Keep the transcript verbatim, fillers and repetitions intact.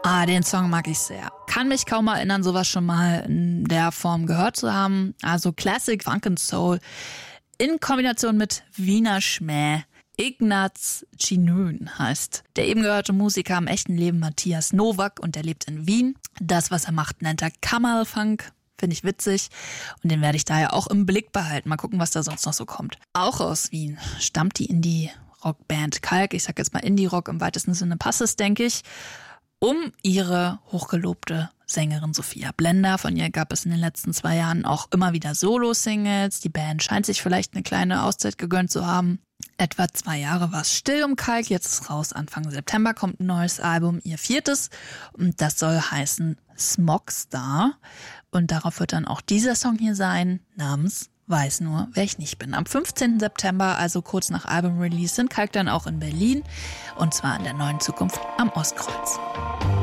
Ah, den Song mag ich sehr. Kann mich kaum erinnern, sowas schon mal in der Form gehört zu haben. Also Classic Funk and Soul in Kombination mit Wiener Schmäh. Ignaz Chinön heißt der eben gehörte Musiker im echten Leben Matthias Nowak und der lebt in Wien. Das, was er macht, nennt er Kammerfunk. Finde ich witzig und den werde ich daher auch im Blick behalten. Mal gucken, was da sonst noch so kommt. Auch aus Wien stammt die Indie-Rock-Band Kalk. Ich sag jetzt mal Indie-Rock im weitesten Sinne passt es, denke ich. Um ihre hochgelobte Sängerin Sophia Blender. Von ihr gab es in den letzten zwei Jahren auch immer wieder Solo-Singles. Die Band scheint sich vielleicht eine kleine Auszeit gegönnt zu haben. Etwa zwei Jahre war es still um Kalk, jetzt ist raus. Anfang September kommt ein neues Album, ihr viertes. Und das soll heißen Smogstar. Und darauf wird dann auch dieser Song hier sein, namens Weiß nur, wer ich nicht bin. Am fünfzehnten September, also kurz nach Album-Release, sind Kalk dann auch in Berlin. Und zwar in der Neuen Zukunft am Ostkreuz.